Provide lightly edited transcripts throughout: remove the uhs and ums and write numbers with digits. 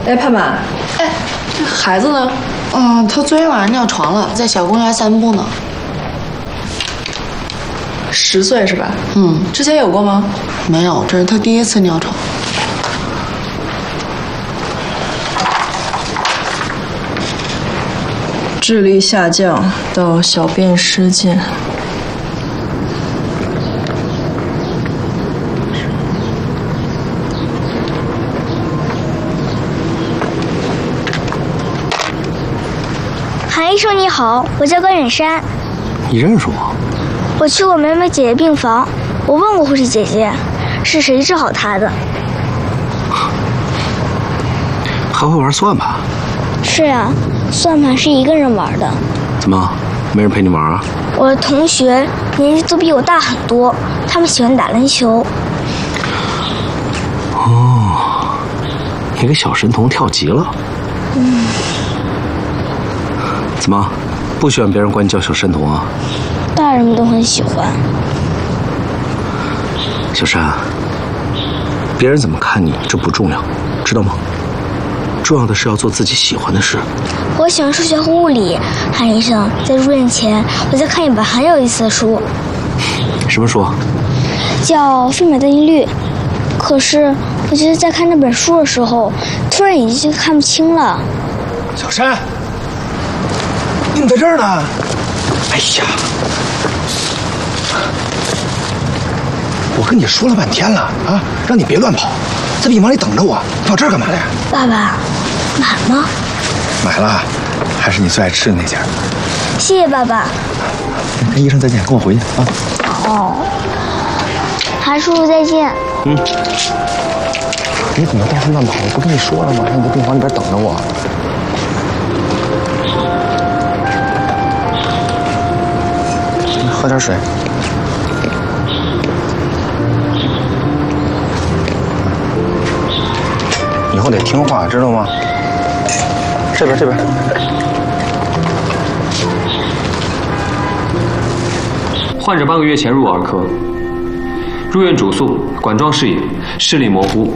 哎，盼盼，哎，这孩子呢？ 他昨天晚上尿床了，在小公园散步呢。 10岁是吧？ 之前有过吗？ 没有，这是他第一次尿床。 智力下降到小便失禁。 韩医生你好，我叫关远山。 你认识我？ 我去过梅梅姐姐病房，我问过护士姐姐，是谁治好她的？ 还会玩算盘？ 是啊，算盘是一个人玩的。 怎么，没人陪你玩啊？ 我的同学年纪都比我大很多，他们喜欢打篮球。 哦，你给小神童跳级了。怎么，不喜欢别人管你叫小神童啊？ 大人们都很喜欢。 小山，别人怎么看你这不重要，知道吗？重要的是要做自己喜欢的事。 我喜欢数学和物理。韩医生，在入院前，我在看一本很有意思的书。 什么书？ 叫《费米定律》。可是，我觉得在看那本书的时候，突然眼睛就看不清了。 小山，你怎么在这儿呢？哎呀，我跟你说了半天了啊，让你别乱跑，在病房里等着我。你跑这儿干嘛来？ 爸爸，买吗？ 买了，还是你最爱吃的那家。 谢谢爸爸。 跟医生再见，跟我回去啊。 哦，韩叔叔再见。 你怎么到处乱跑？我不跟你说了吗？让你在病房里边等着我。你喝点水。以后得听话，知道吗？这边。 患者半个月前入儿科，入院主诉管状视野，视力模糊。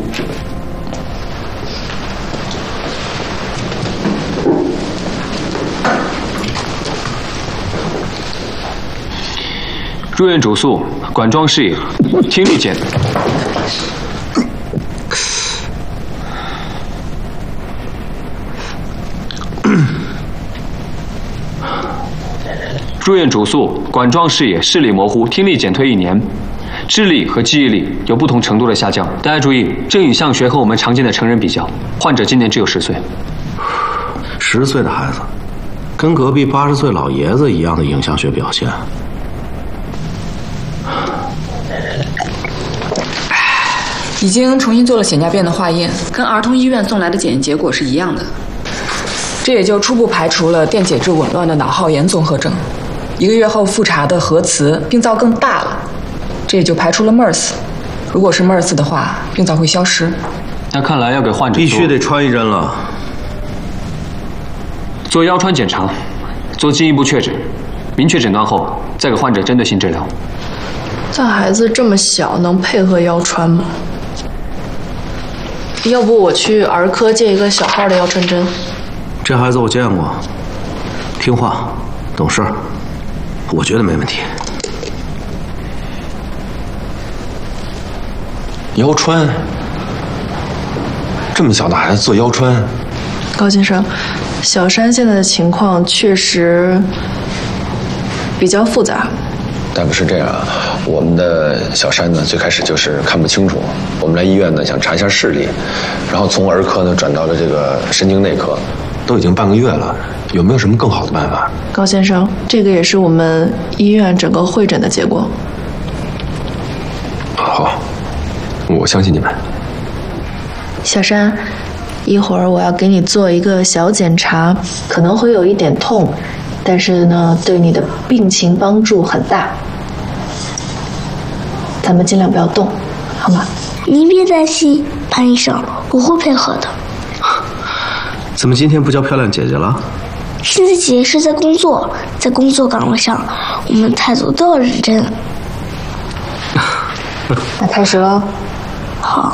入院主诉管状视野，听力减。入院主诉管状视野，视力模糊，听力减退1年，智力和记忆力有不同程度的下降。大家注意，这影像学和我们常见的成人比较，患者今年只有10岁。 10岁的孩子，跟隔壁80岁老爷子一样的影像学表现。 已经重新做了显价变的化验，跟儿童医院送来的检验结果是一样的。这也就初步排除了电解质紊乱的脑耗炎综合症。1个月后复查的核磁病灶更大了，这也就排除了 MERS。如果是 MERS 的话，病灶会消失。 那看来要给患者必须得穿1针了。 做腰穿检查，做进一步确诊，明确诊断后再给患者针对性治疗。 这孩子这么小，能配合腰穿吗？要不我去儿科借一个小号的腰穿针。 这孩子我见过，听话，懂事，我觉得没问题。 腰穿，这么小的孩子做腰穿？ 高先生，小山现在的情况确实比较复杂。 大夫是这样，我们的小山呢，最开始就是看不清楚，我们来医院呢想查一下视力，然后从儿科呢转到了这个神经内科，都已经半个月了，有没有什么更好的办法？ 高先生，这个也是我们医院整个会诊的结果。 好，我相信你们。 小山，一会儿我要给你做一个小检查，可能会有一点痛，但是呢，对你的病情帮助很大。咱们尽量不要动，好吗？ 您别担心，潘医生，我会配合的。 怎么今天不叫漂亮姐姐了？ 现在姐姐是在工作，在工作岗位上，我们态度都要认真。 那开始喽。 好。